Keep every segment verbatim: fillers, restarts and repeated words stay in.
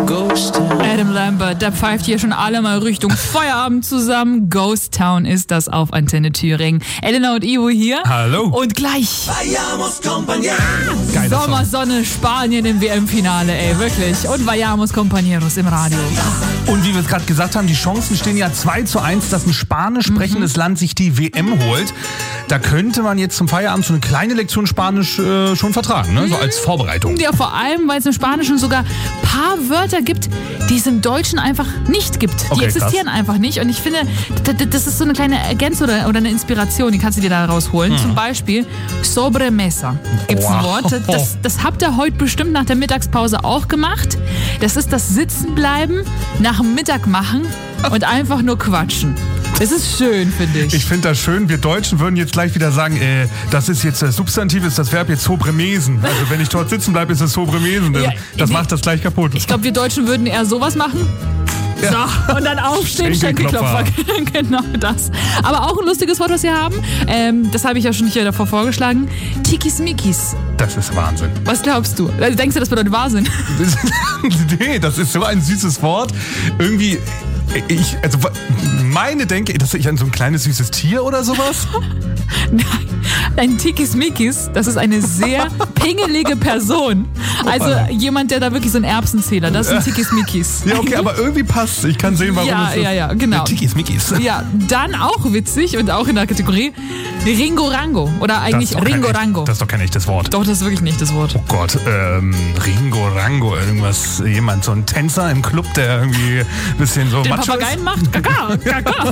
Adam Lambert, der pfeift hier schon alle mal Richtung Feierabend zusammen. Ghost Town ist das auf Antenne Thüringen. Elena und Ivo hier. Hallo. Und gleich Vayamos, compañeros. Geiler Song. Sommersonne, Spanien im W M-Finale, ey, wirklich. Und Vayamos, compañeros im Radio. Und wie wir es gerade gesagt haben, die Chancen stehen ja zwei zu eins, dass ein spanisch sprechendes mhm. Land sich die W M holt. Da könnte man jetzt zum Feierabend so eine kleine Lektion Spanisch äh, schon vertragen, ne? So als Vorbereitung. Ja, vor allem, weil es im Spanischen sogar ein paar Wörter gibt, die es im Deutschen einfach nicht gibt. Die Okay, existieren krass. einfach nicht. Und ich finde, das ist so eine kleine Ergänzung oder, oder eine Inspiration, die kannst du dir da rausholen. Mhm. Zum Beispiel Sobremesa gibt es ein Wow. Wort. Das, das habt ihr heute bestimmt nach der Mittagspause auch gemacht. Das ist das Sitzenbleiben, nach dem Mittag machen und einfach nur quatschen. Das ist schön, finde ich. Ich finde das schön. Wir Deutschen würden jetzt gleich wieder sagen, äh, das ist jetzt das Substantiv, ist das Verb jetzt sobremesen. Also wenn ich dort sitzen bleibe, ist es sobremesen. Ja, das nee. macht das gleich kaputt. Ich glaube, wir Deutschen würden eher sowas machen. Ja. So, und dann aufstehen, Schenkelklopfer. Schenkelklopfer. Genau das. Aber auch ein lustiges Wort, was wir haben. Ähm, das habe ich ja schon hier davor vorgeschlagen. Tikismikis. Das ist Wahnsinn. Was glaubst du? Also, denkst du, das bedeutet Wahnsinn? Nee, das ist so ein süßes Wort. Irgendwie, ich, also meine Denke, dass ich an so ein kleines süßes Tier oder sowas? Nein, ein Tikismikis, das ist eine sehr pingelige Person. Also jemand, der da wirklich so ein Erbsenzähler, das sind Tikismikis. Ja, okay, aber irgendwie passt. Ich kann sehen, warum Ja, es ist. ja, ja, genau. Tikismikis. Ja, dann auch witzig und auch in der Kategorie Ringorango. Oder Das eigentlich ist doch kein Ringorango. echt- Das ist doch kein echtes Wort. Doch, das ist wirklich nicht das Wort. Oh Gott, ähm, Ringo Rango, irgendwas, jemand, so ein Tänzer im Club, der irgendwie ein bisschen so Den macho Papageien ist. macht? Kaka, kaka.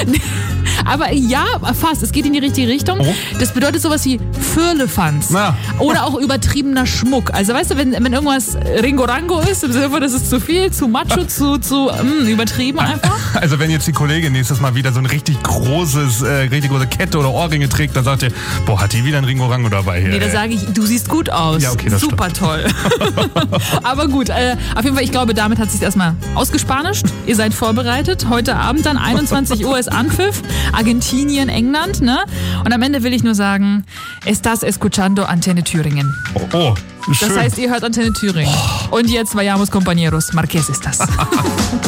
Aber ja, fast. Es geht in die richtige Richtung. Oh. Das bedeutet sowas wie Firlefanz. Na. Oder auch übertriebener Schmuck. Also weißt du, wenn, wenn irgendwas Ringorango ist, im Sinne von, das ist zu viel, zu macho, zu, zu mh, übertrieben einfach. Also wenn jetzt die Kollegin nächstes Mal wieder so ein richtig großes, äh, richtig große Kette oder Ohrringe trägt, dann sagt ihr, boah, hat die wieder ein Ringo Rango dabei hier. Nee, da ey. sage ich, du siehst gut aus. Ja, okay, das Super toll. Aber gut, äh, auf jeden Fall, ich glaube, damit hat sich erstmal ausgespanischt. Ihr seid vorbereitet. Heute Abend dann einundzwanzig Uhr ist Anpfiff. Argentinien, England, ne? Und am Ende will ich nur sagen, estás escuchando Antenne Thüringen. Oh, oh schön. Das heißt, ihr hört Antenne Thüringen. Und jetzt Vayamos, compañeros. Marqués ist das.